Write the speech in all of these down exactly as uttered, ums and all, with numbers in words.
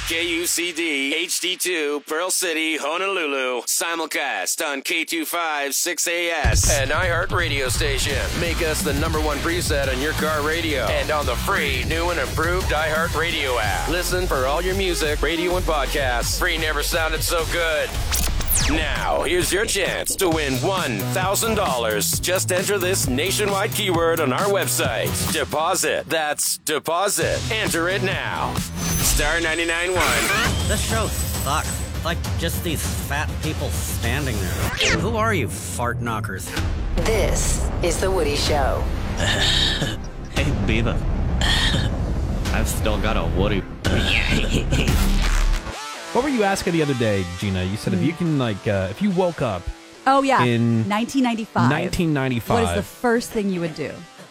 K U C D, H D two, Pearl City, Honolulu. Simulcast on K two five six A S. An iHeart radio station. Make us the number one preset on your car radio. And on the free, new and improved iHeart radio app. Listen for all your music, radio, and podcasts. Free never sounded so good. Now, here's your chance to win one thousand dollars. Just enter this nationwide keyword on our website. Deposit. That's deposit. Enter it now. Star ninety-nine point one. This show sucks. It's like just these fat people standing there. Who are you, fart knockers? This is The Woody Show. Hey, Beaver. I've still got a Woody. What were you asking the other day, Gina? You said mm. if you can, like, uh, if you woke up. Oh, yeah. In nineteen ninety-five. nineteen ninety-five. What is the first thing you would do?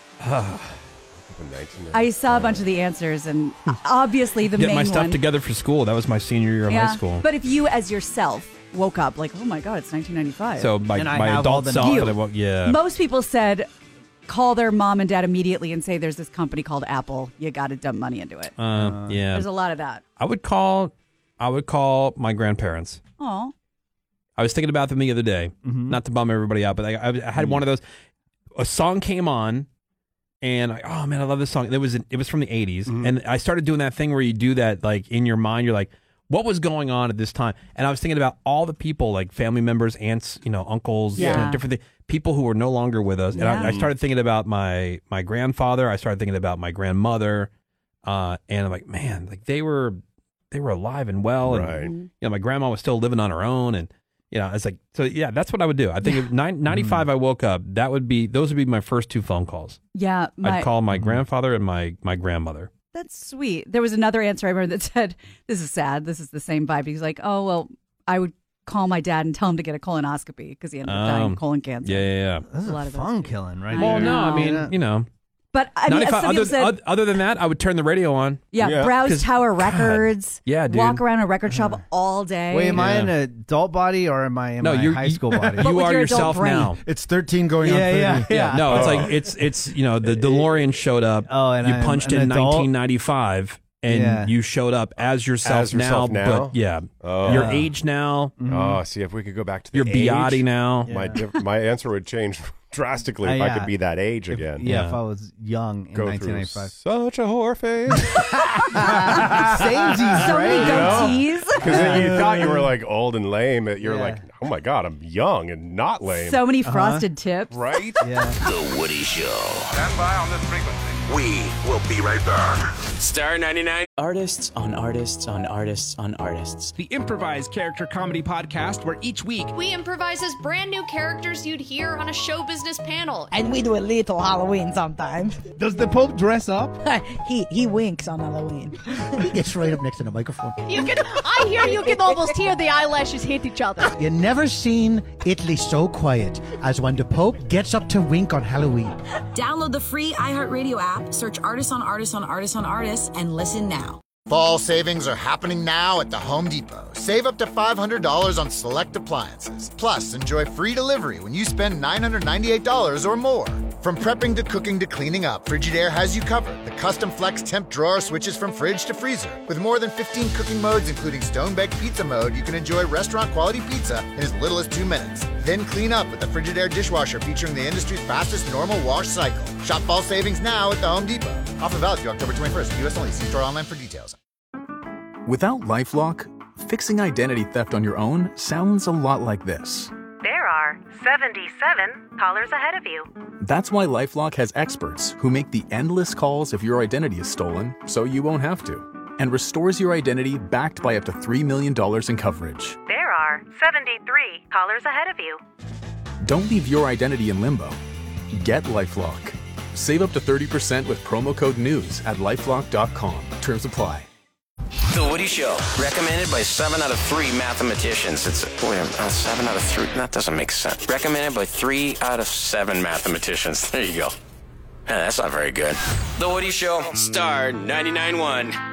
I saw a bunch of the answers, and obviously the Get main one. Get my stuff together for school. That was my senior year of yeah. high school. But if you, as yourself, woke up like, oh my God, it's nineteen ninety-five. So my, my adult self. You, that I woke, yeah. Most people said, call their mom and dad immediately and say, there's this company called Apple. You got to dump money into it. Uh, uh, yeah. There's a lot of that. I would call... I would call my grandparents. Oh, I was thinking about them the other day. Mm-hmm. Not to bum everybody out, but I, I, I had mm-hmm. one of those. A song came on, and I, oh man, I love this song. It was it was from the eighties, mm-hmm. and I started doing that thing where you do that like in your mind. You're like, what was going on at this time? And I was thinking about all the people, like family members, aunts, you know, uncles, yeah. you know, different things, people who were no longer with us. Yeah. And I, I started thinking about my my grandfather. I started thinking about my grandmother, uh, and I'm like, man, like they were. They were alive and well, and right. you know, my grandma was still living on her own, and you know, it's like, so yeah, that's what I would do. I think if nine, ninety-five, I woke up, that would be those would be my first two phone calls. Yeah, my, I'd call my grandfather and my my grandmother. That's sweet. There was another answer I remember that said, "This is sad. This is the same vibe." He's like, "Oh well, I would call my dad and tell him to get a colonoscopy because he ended up dying of colon cancer." Yeah, yeah, yeah. This is a, a fun killing, right? Well, there. no, I mean, yeah. you know. But I mean, some other, said, other than that, I would turn the radio on. Yeah, yeah. browse Tower God. Records. Yeah, dude. Walk around a record shop all day. Wait, am yeah. I in an adult body or am I in no, my you're, high school body? You are yourself now. It's thirteen going yeah, on thirty. Yeah, yeah, yeah. No, it's like it's it's you know the DeLorean showed up. Oh, and you I'm punched an in adult? nineteen ninety-five. And yeah. you showed up as yourself, as yourself now, now, but yeah, oh. your age now. Mm-hmm. Oh, see, if we could go back to the your age, Beati now. Yeah. My my answer would change drastically if uh, yeah. I could be that age if, again. Yeah, yeah, if I was young in go nineteen ninety-five. Such a whore face. Samesies, so right? many goatees. Because then you thought you were like old and lame. You're yeah. like, oh my God, I'm young and not lame. So many frosted uh-huh. tips. Right? Yeah. The Woody Show. Stand by on this frequency. We will be right back. Star ninety-nine. Artists on artists on artists on artists. The improvised character comedy podcast where each week we improvise as brand new characters you'd hear on a show business panel. And we do a little Halloween sometimes. Does the Pope dress up? he he winks on Halloween. He gets right up next to the microphone. You can, I hear you can almost hear the eyelashes hit each other. You never seen Italy so quiet as when the Pope gets up to wink on Halloween. Download the free iHeartRadio app, search Artists on Artists on Artists on Artists, and listen now. Fall savings are happening now at the Home Depot. Save up to five hundred dollars on select appliances. Plus, enjoy free delivery when you spend nine hundred ninety-eight dollars or more. From prepping to cooking to cleaning up, Frigidaire has you covered. The custom flex temp drawer switches from fridge to freezer. With more than fifteen cooking modes, including stone-baked pizza mode, you can enjoy restaurant-quality pizza in as little as two minutes. Then clean up with the Frigidaire dishwasher featuring the industry's fastest normal wash cycle. Shop fall savings now at the Home Depot. Offer valid through October twenty-first. U S only. See store online for details. Without LifeLock, fixing identity theft on your own sounds a lot like this. There are seventy-seven callers ahead of you. That's why LifeLock has experts who make the endless calls if your identity is stolen, so you won't have to, and restores your identity backed by up to three million dollars in coverage. There are seventy-three callers ahead of you. Don't leave your identity in limbo. Get LifeLock. Save up to thirty percent with promo code NEWS at lifelock dot com. Terms apply. The Woody Show, recommended by seven out of three mathematicians. It's wait, uh, seven out of three. That doesn't make sense. Recommended by three out of seven mathematicians. There you go. Yeah, that's not very good. The Woody Show, Star ninety-nine point one.